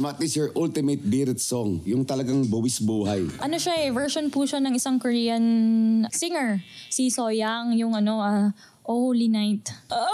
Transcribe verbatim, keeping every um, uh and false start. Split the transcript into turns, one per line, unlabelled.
What is your ultimate birit song? Yung talagang buwis buhay.
Ano siya eh, version po siya ng isang Korean singer. Si Soyang, yung ano, ah, Oh Holy Night. Ah,